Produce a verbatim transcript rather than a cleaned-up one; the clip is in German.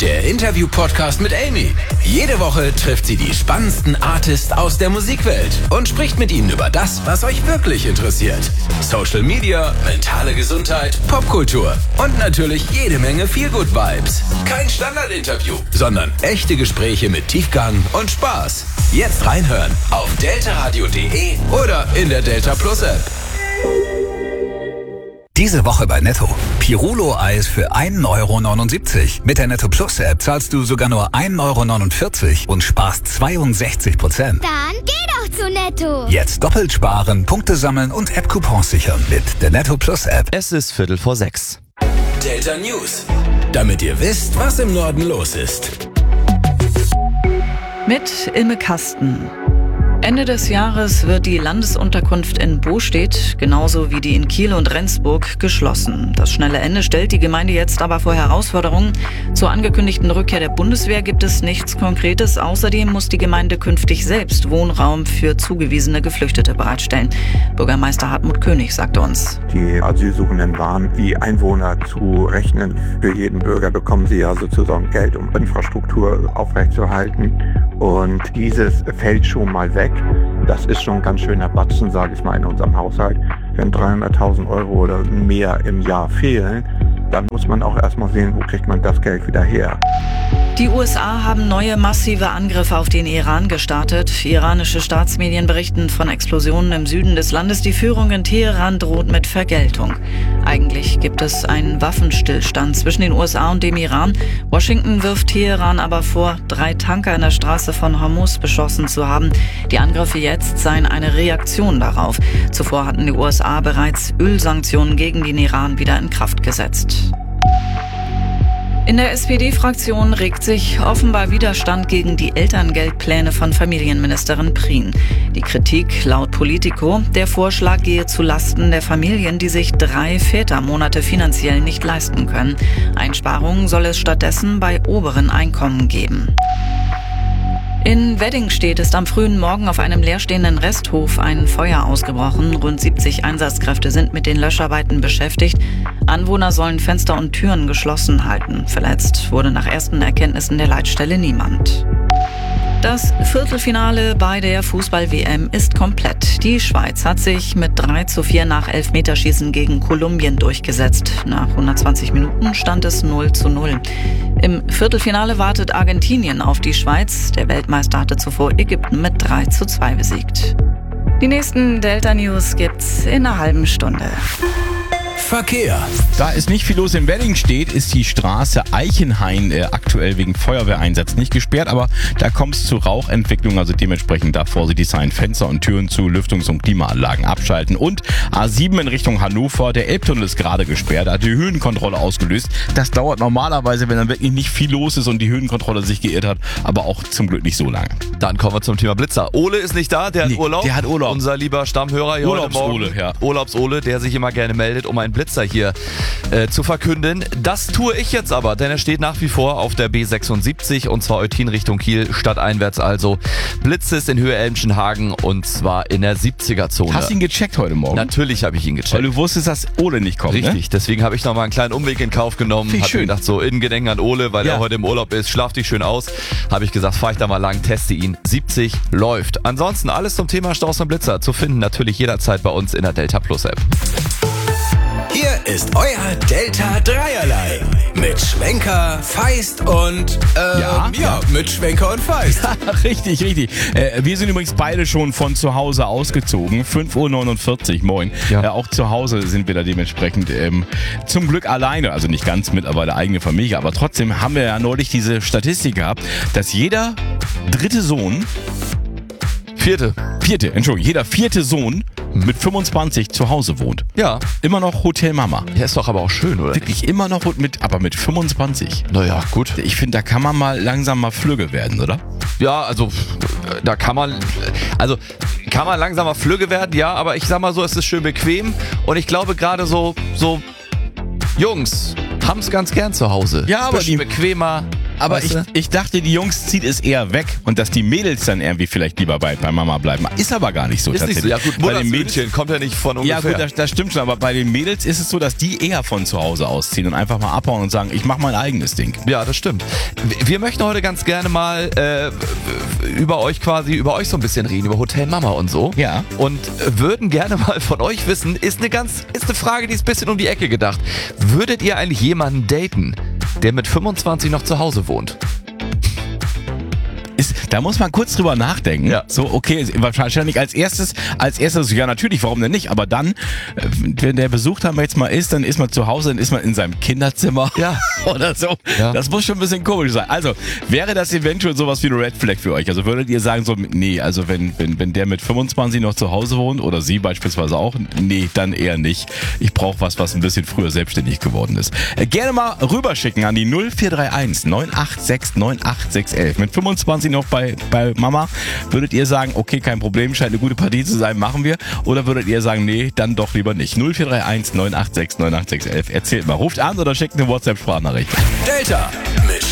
der Interview-Podcast mit Amy. Jede Woche trifft sie die spannendsten Artists aus der Musikwelt und spricht mit ihnen über das, was euch wirklich interessiert. Social Media, mentale Gesundheit, Popkultur und natürlich jede Menge Feel-Good-Vibes. Kein Standardinterview, sondern echte Gespräche mit Tiefgang und Spaß. Jetzt reinhören auf deltaradio punkt de oder in der Delta Plus App. Diese Woche bei Netto. Pirulo-Eis für ein Euro neunundsiebzig. Mit der Netto Plus App zahlst du sogar nur ein Euro neunundvierzig und sparst zweiundsechzig Prozent. Dann geh doch zu Netto. Jetzt doppelt sparen, Punkte sammeln und App-Coupons sichern mit der Netto Plus App. Es ist Viertel vor sechs. Delta News. Damit ihr wisst, was im Norden los ist. Mit Ilme Kasten. Ende des Jahres wird die Landesunterkunft in Bostedt, genauso wie die in Kiel und Rendsburg, geschlossen. Das schnelle Ende stellt die Gemeinde jetzt aber vor Herausforderungen. Zur angekündigten Rückkehr der Bundeswehr gibt es nichts Konkretes. Außerdem muss die Gemeinde künftig selbst Wohnraum für zugewiesene Geflüchtete bereitstellen. Bürgermeister Hartmut König sagte uns: Die Asylsuchenden waren wie Einwohner zu rechnen. Für jeden Bürger bekommen sie ja sozusagen Geld, um Infrastruktur aufrechtzuerhalten. Und dieses fällt schon mal weg. Das ist schon ein ganz schöner Batzen, sage ich mal, in unserem Haushalt. Wenn dreihunderttausend Euro oder mehr im Jahr fehlen, dann muss man auch erstmal sehen, wo kriegt man das Geld wieder her. Die U S A haben neue massive Angriffe auf den Iran gestartet. Iranische Staatsmedien berichten von Explosionen im Süden des Landes. Die Führung in Teheran droht mit Vergeltung. Eigentlich gibt es einen Waffenstillstand zwischen den U S A und dem Iran. Washington wirft Teheran aber vor, drei Tanker in der Straße von Hormuz beschossen zu haben. Die Angriffe jetzt seien eine Reaktion darauf. Zuvor hatten die U S A bereits Ölsanktionen gegen den Iran wieder in Kraft gesetzt. In der S P D-Fraktion regt sich offenbar Widerstand gegen die Elterngeldpläne von Familienministerin Prien. Die Kritik laut Politico: Der Vorschlag gehe zu Lasten der Familien, die sich drei Vätermonate finanziell nicht leisten können. Einsparungen soll es stattdessen bei oberen Einkommen geben. In Weddingstedt ist am frühen Morgen auf einem leerstehenden Resthof ein Feuer ausgebrochen. Rund siebzig Einsatzkräfte sind mit den Löscharbeiten beschäftigt. Anwohner sollen Fenster und Türen geschlossen halten. Verletzt wurde nach ersten Erkenntnissen der Leitstelle niemand. Das Viertelfinale bei der Fußball-W M ist komplett. Die Schweiz hat sich mit drei zu vier nach Elfmeterschießen gegen Kolumbien durchgesetzt. Nach hundertzwanzig Minuten stand es null zu null. Im Viertelfinale wartet Argentinien auf die Schweiz. Der Weltmeister hatte zuvor Ägypten mit drei zu zwei besiegt. Die nächsten Delta News gibt's in einer halben Stunde. Verkehr. Da es nicht viel los in Weddingstedt, ist die Straße Eichenhain äh, aktuell wegen Feuerwehreinsatz nicht gesperrt, aber da kommt es zu Rauchentwicklung, also dementsprechend da vorsichtig sein, Fenster und Türen zu, Lüftungs- und Klimaanlagen abschalten. Und A sieben in Richtung Hannover, der Elbtunnel ist gerade gesperrt, hat die Höhenkontrolle ausgelöst. Das dauert normalerweise, wenn dann wirklich nicht viel los ist und die Höhenkontrolle sich geirrt hat, aber auch zum Glück nicht so lange. Dann kommen wir zum Thema Blitzer. Ole ist nicht da, der Nee, hat Urlaub. der hat Urlaub. Unser lieber Stammhörer hier heute Morgen. Urlaubs-Ole, ja. Urlaubs-Ole, der sich immer gerne meldet, um einen Blitzer hier äh, zu verkünden. Das tue ich jetzt aber, denn er steht nach wie vor auf der B sechsundsiebzig und zwar Eutin Richtung Kiel, stadteinwärts also. Blitz ist in Höhe Elmschenhagen und zwar in der siebziger-Zone. Hast du ihn gecheckt heute Morgen? Natürlich habe ich ihn gecheckt. Weil du wusstest, dass Ole nicht kommt, Richtig, ne? deswegen habe ich nochmal einen kleinen Umweg in Kauf genommen. Wie Hab schön. mir gedacht, so in Gedenken an Ole, weil Ja. er heute im Urlaub ist, schlaf dich schön aus. Habe ich gesagt, fahr ich da mal lang, teste ihn. siebzig läuft. Ansonsten alles zum Thema Staus und Blitzer zu finden, natürlich jederzeit bei uns in der Delta Plus App. Hier ist euer Delta Dreierlei. Mit Schwenker, Feist und, äh, Ja? ja, mit Schwenker und Feist. Richtig, richtig. Äh, wir sind übrigens beide schon von zu Hause ausgezogen. fünf Uhr neunundvierzig, moin. Ja. Äh, auch zu Hause sind wir da dementsprechend ähm, zum Glück alleine. Also nicht ganz mit aber der eigenen Familie. Aber trotzdem haben wir ja neulich diese Statistik gehabt, dass jeder dritte Sohn, Vierte. vierte, Entschuldigung, jeder vierte Sohn mit fünfundzwanzig zu Hause wohnt. Ja. Immer noch Hotel Mama. Ja, ist doch aber auch schön, oder? Wirklich immer noch mit, aber mit fünfundzwanzig. Naja, gut. Ich finde, da kann man mal langsam mal flügge werden, oder? Ja, also da kann man, also kann man langsam mal flügge werden, ja, aber ich sag mal so, es ist schön bequem und ich glaube gerade so, so Jungs haben es ganz gern zu Hause. Ja, aber Bisschen die- bequemer. Aber Weißt ich, du? ich dachte, die Jungs zieht es eher weg und dass die Mädels dann irgendwie vielleicht lieber bei, bei Mama bleiben. Ist aber gar nicht so Ist nicht so. Ja gut, Bei den Mädchen kommt ja nicht von Ja ungefähr. gut, das, das stimmt schon, aber bei den Mädels ist es so, dass die eher von zu Hause ausziehen und einfach mal abhauen und sagen, ich mache mein eigenes Ding. Ja, das stimmt. Wir möchten heute ganz gerne mal äh, über euch quasi, über euch so ein bisschen reden, über Hotel Mama und so. Ja. Und würden gerne mal von euch wissen, ist eine ganz, ist eine Frage, die ist ein bisschen um die Ecke gedacht. Würdet ihr eigentlich jemanden daten, der mit fünfundzwanzig noch zu Hause wohnt? Ist, da muss man kurz drüber nachdenken. Ja. So, okay, wahrscheinlich als erstes, als erstes, ja natürlich, warum denn nicht? Aber dann, äh, wenn der Besuch dann jetzt mal ist, dann ist man zu Hause, dann ist man in seinem Kinderzimmer Ja. oder so. Ja. Das muss schon ein bisschen komisch sein. Also, wäre das eventuell sowas wie eine Red Flag für euch? Also würdet ihr sagen so, nee, also wenn, wenn, wenn der mit fünfundzwanzig noch zu Hause wohnt oder sie beispielsweise auch, nee, dann eher nicht. Ich brauche was, was ein bisschen früher selbstständig geworden ist. Äh, gerne mal rüberschicken an die null vier drei eins neun acht sechs neun acht sechs elf. Mit fünfundzwanzig noch bei, bei Mama, würdet ihr sagen, okay, kein Problem, scheint eine gute Partie zu sein, machen wir? Oder würdet ihr sagen, nee, dann doch lieber nicht? null vier drei eins neun acht sechs neun acht sechs elf. Erzählt mal, ruft an oder schickt eine WhatsApp-Sprachnachricht. Delta mit